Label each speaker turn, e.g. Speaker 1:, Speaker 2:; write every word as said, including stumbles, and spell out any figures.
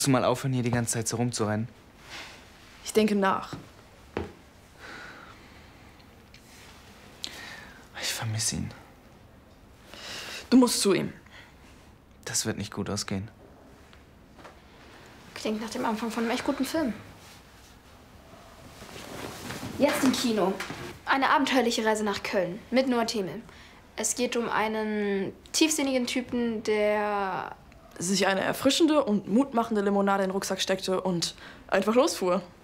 Speaker 1: Kannst du mal aufhören, hier die ganze Zeit so rumzurennen?
Speaker 2: Ich denke nach.
Speaker 1: Ich vermisse ihn.
Speaker 2: Du musst zu ihm.
Speaker 1: Das wird nicht gut ausgehen.
Speaker 3: Klingt nach dem Anfang von einem echt guten Film. Jetzt im Kino. Eine abenteuerliche Reise nach Köln mit Noah Themel. Es geht um einen tiefsinnigen Typen, der
Speaker 2: Sich eine erfrischende und mutmachende Limonade in den Rucksack steckte und einfach losfuhr.